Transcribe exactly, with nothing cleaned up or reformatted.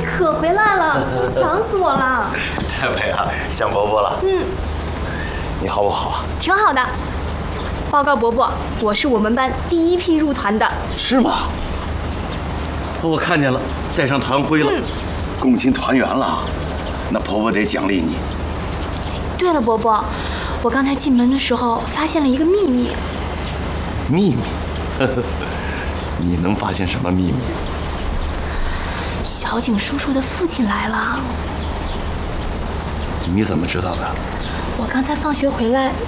可回来了，想死我了。 太美了，想伯伯了。 嗯， 你好不好啊？ 挺好的。报告伯伯，我是我们班第一批入团的。 是吗？我看见了，带上团徽了， 嗯、 共青团员了。那婆婆得奖励你。 对了，伯伯，我刚才进门的时候发现了一个秘密。 秘密？你能发现什么秘密？ 小景叔叔的父亲来了。 你怎么知道的？ 我刚才放学回来